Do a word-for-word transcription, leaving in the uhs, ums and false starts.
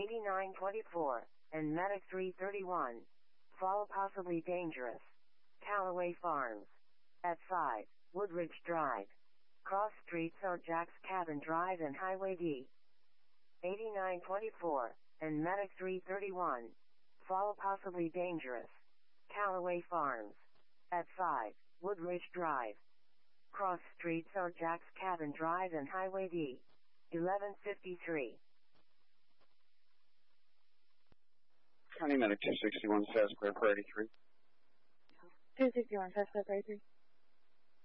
eighty-nine twenty-four, and Medic three thirty-one. Fall possibly dangerous. Callaway Farms. At five, Woodridge Drive. Cross streets are Jack's Cabin Drive and Highway D. eighty-nine twenty-four, and Medic three thirty-one. Fall possibly dangerous. Callaway Farms. At five, Woodridge Drive. Cross streets are Jack's Cabin Drive and Highway D. eleven fifty-three. County Medic two sixty-one, South Square for eighty-three. two sixty-one, South Square for eighty-three.